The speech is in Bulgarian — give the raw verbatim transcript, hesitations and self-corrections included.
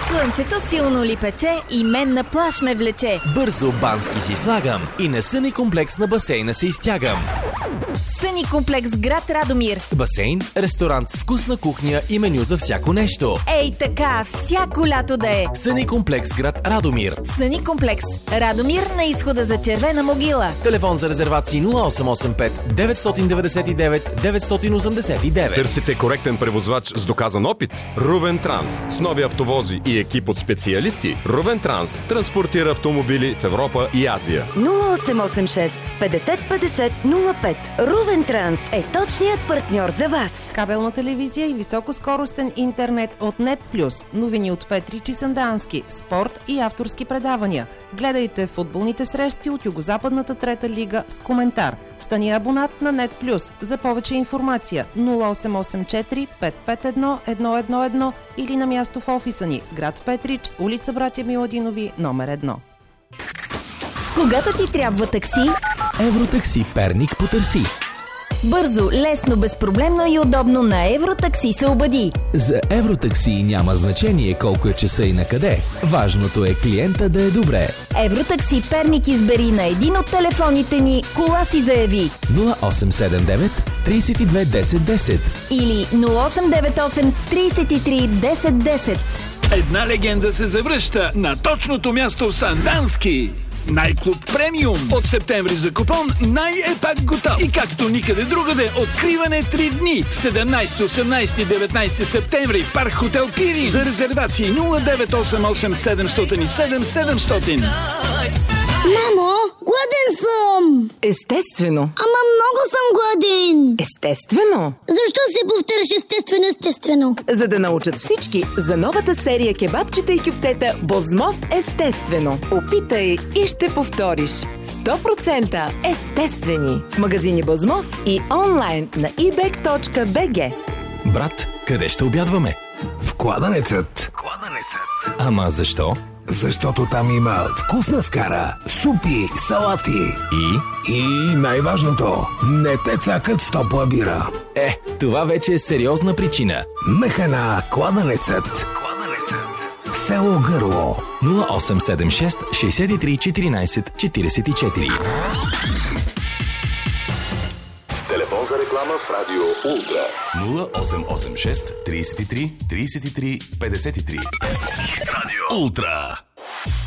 Слънцето силно ли пече и мен на плаж ме влече. Бързо бански си слагам и на съни комплекс на басейна се изтягам. Съни комплекс град Радомир. Басейн, ресторант с вкусна кухня и меню за всяко нещо. Ей така, всяко лято да е. Съни комплекс град Радомир. Съни комплекс Радомир на изхода за Червена могила. Телефон за резервации нула осем осем пет девет девет девет девет осем девет. Търсите коректен превозвач с доказан опит? Рувен Транс. С нови автовози и екип от специалисти, Рувен Транс транспортира автомобили в Европа и Азия. нула осем осем шест петдесет петдесет нула пет. Рувен Транс е точният партньор за вас. Кабелна телевизия и високоскоростен интернет от Нет Плюс. Новини от Петрич и Сандански. Спорт и авторски предавания. Гледайте футболните срещи от Югозападната трета лига с коментар. Стани абонат на Нет Плюс. За повече информация нула осем осем четири пет пет едно едно едно едно или на място в офиса ни, град Петрич, улица Братя Миладинови, номер едно. Когато ти трябва такси, Евротакси Перник потърси. бързо, лесно, безпроблемно и удобно на Евротакси се обади. За Евротакси няма значение колко е часа и на къде. Важното е клиента да е добре. Евротакси Перник избери на един от телефоните ни, кола си заяви. нула осем седем девет тридесет и две десет десет Или нула осем девет осем тридесет и три десет десет. Една легенда се завръща на точното място в Сандански. Най-клуб премиум. От септември за купон най-е пак готов. И както никъде другаде, откриване три дни. седемнайсети, осемнайсети и деветнайсети септември в парк Хотел Пирин. За резервации нула девет осем осем седемстотин и седем седемстотин. Мамо, гладен съм! Естествено. Ама много съм гладен! Естествено. Защо се повтаряш естествено, естествено? За да научат всички за новата серия кебабчета и кюфтета Бозмов естествено. Опитай и ще повториш. сто процента естествени. В магазини Бозмов и онлайн на и бек точка би джи. Брат, къде ще обядваме? В Кладенецът. Ама защо? Защото там има вкусна скара, супи, салати И? и най-важното, не те цакат с топла бира. Е, това вече е сериозна причина. Механа Кладенецът. Село Гърло. нула осем седем шест шейсет и три четиринайсет четирийсет и четири. Телефон за реклама в Радио Ултра нула осем осем шест тридесет и три тридесет и три петдесет и три. Радио Ултра.